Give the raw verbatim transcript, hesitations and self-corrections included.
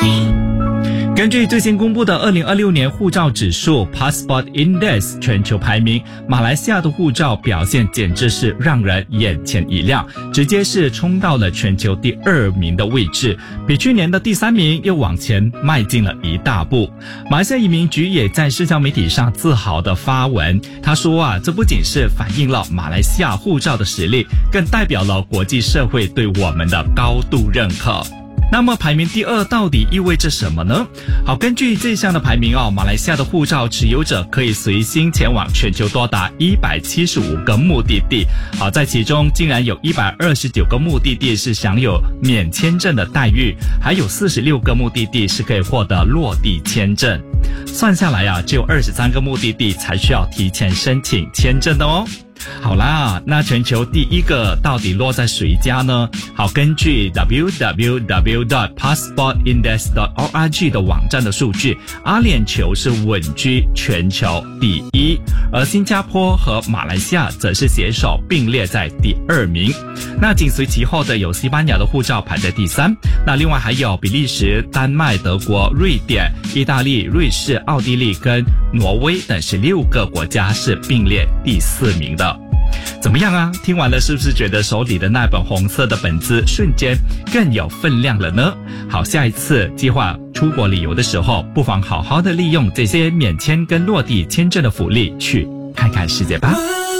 根据最新公布的二零二六年护照指数 Passport Index 全球排名，马来西亚的护照表现简直是让人眼前一亮，直接是冲到了全球第二名的位置，比去年的第三名又往前迈进了一大步。马来西亚移民局也在社交媒体上自豪地发文，他说啊，这不仅是反映了马来西亚护照的实力，更代表了国际社会对我们的高度认可。那么排名第二到底意味着什么呢？好，根据这项的排名哦，马来西亚的护照持有者可以随心前往全球多达一百七十五个目的地。好，在其中竟然有一百二十九个目的地是享有免签证的待遇，还有四十六个目的地是可以获得落地签证。算下来啊，只有二十三个目的地才需要提前申请签证的哦。好啦，那全球第一个到底落在谁家呢？好，根据 double-u double-u double-u dot passport index dot org 的网站的数据，阿联酋是稳居全球第一，而新加坡和马来西亚则是携手并列在第二名。那紧随其后的有西班牙的护照排在第三，那另外还有比利时、丹麦、德国、瑞典、意大利、瑞士、奥地利跟挪威等十六个国家是并列第四名的。怎么样啊？听完了是不是觉得手里的那本红色的本子瞬间更有分量了呢？好，下一次计划出国旅游的时候，不妨好好的利用这些免签跟落地签证的福利去看看世界吧。